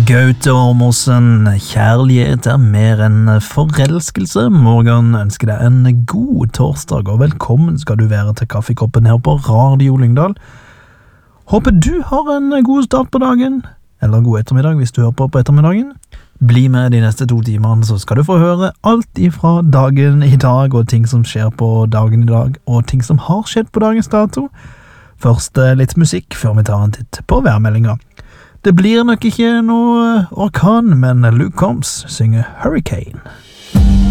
Gaute Ormåsen, kjærlighet mer enn forelskelse. Morgan ønsker deg en god torsdag, og velkommen skal du være til kaffekoppen her på Radio Lyngdal. Håper du har en god start på dagen, eller god ettermiddag hvis du hører på ettermiddagen. Bli med de neste 2 timene, så skal du få høre alt ifra dagen i dag, og ting som skjer på dagen i dag, og ting som har skjedd på dagens dato. Først litt musikk før vi tar en titt på værmeldinga. Det blir nok ikke noe orkan, men Luke Combs synger Hurricane.